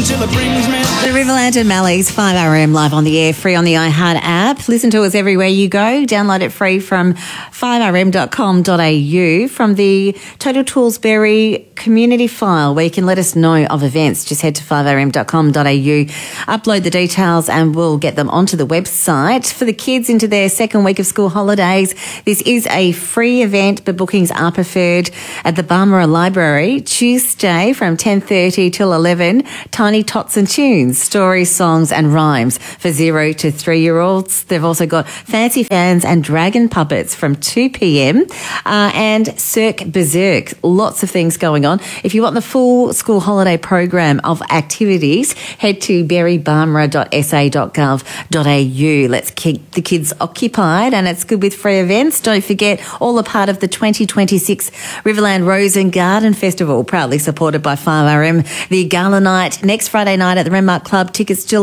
till it brings me. The Riverland and Mallee's 5RM live on the air, free on the iHeart app. Listen to us everywhere you go. Download it free from 5rm.com.au from the Total Toolsbury community file where you can let us know of events. Just head to 5rm.com.au, upload the details and we'll get them onto the website. For the kids into their second week of school holidays, this is a free event, but bookings are preferred at the Barmera Library, Tuesday from 10:30 till 11. Tiny Tots and Tunes, stories, songs and rhymes for 0 to 3-year-olds. They've also got Fancy Fans and Dragon Puppets from 2 p.m. And Cirque Berserk. Lots of things going on. If you want the full school holiday program of activities, head to berrybarmera.sa.gov.au. Let's keep the kids occupied, and it's good with free events. Don't forget, all a part of the 2026 Riverland Rose and Garden Festival, proudly supported by 5RM. The gala night next Friday night at the Renmark Club. Tickets still